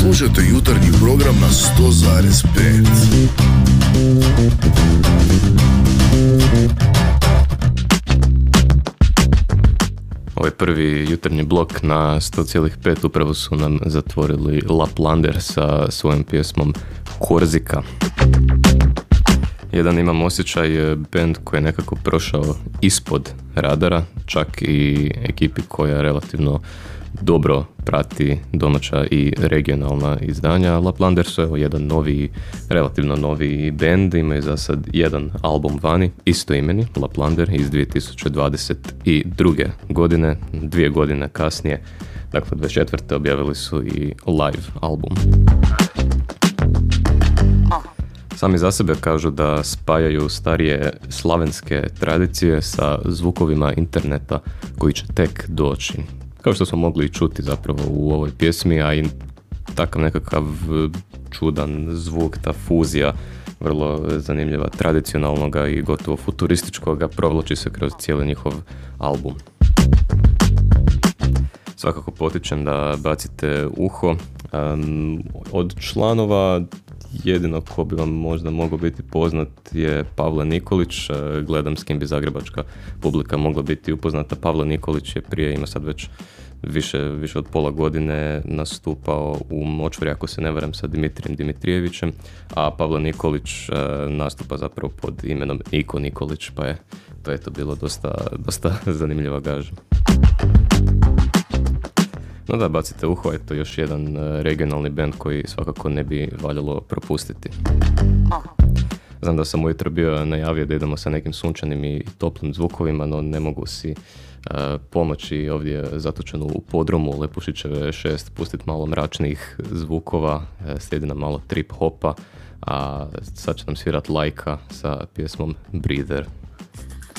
Slušajte jutarnji program na 100,5. Ovaj prvi jutarnji blok na 100,5 upravo su nam zatvorili Laplander sa svojom pjesmom Korzika. Jedan imam osjećaj band koji je nekako prošao ispod radara, čak i ekipi koja relativno dobro prati domaća i regionalna izdanja. Laplander su evo jedan relativno novi band, imaju za sad jedan album vani, istoimeni, Laplander iz 2022. godine, 2 godine kasnije, dakle 24. objavili su i live album. Sami za sebe kažu da spajaju starije slavenske tradicije sa zvukovima interneta koji će tek doći. Kao što smo mogli čuti zapravo u ovoj pjesmi, a i takav nekakav čudan zvuk, ta fuzija, vrlo zanimljiva, tradicionalnoga i gotovo futurističkoga, provlači se kroz cijeli njihov album. Svakako potičem da bacite uho. Od članova jedino ko bi vam možda mogao biti poznat je Pavle Nikolić. Gledam s kim bi zagrebačka publika mogla biti upoznata. Pavle Nikolić je prije, ima sad već više od pola godine nastupao u Močvari, ako se ne varam, sa Dimitrijem Dimitrijevićem, a Pavle Nikolić nastupa zapravo pod imenom Niko Nikolić, pa je to eto bilo dosta zanimljiva gaža. No da, bacite uho, eto još jedan regionalni band koji svakako ne bi valjalo propustiti. Znam da sam ujutro bio najavio da idemo sa nekim sunčanim i toplim zvukovima, no ne mogu si pomoći ovdje zatočenu u podrumu Lepušićeve 6 pustiti malo mračnih zvukova, slijedi nam malo trip hopa, a sad će nam svirat Lajka sa pjesmom Breather.